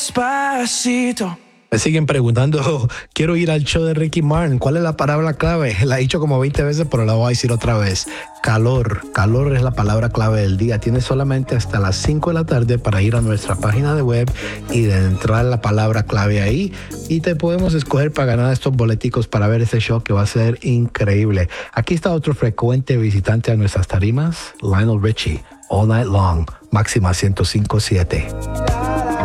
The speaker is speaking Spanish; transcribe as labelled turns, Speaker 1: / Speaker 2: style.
Speaker 1: Despacito.
Speaker 2: Me siguen preguntando, quiero ir al show de Ricky Martin. ¿Cuál es la palabra clave? La he dicho como 20 veces, pero la voy a decir otra vez. Calor. Calor es la palabra clave del día. Tienes solamente hasta las 5 de la tarde para ir a nuestra página de web y de entrar la palabra clave ahí. Y te podemos escoger para ganar estos boleticos para ver ese show que va a ser increíble. Aquí está otro frecuente visitante a nuestras tarimas, Lionel Richie. All Night Long, máxima 105.7.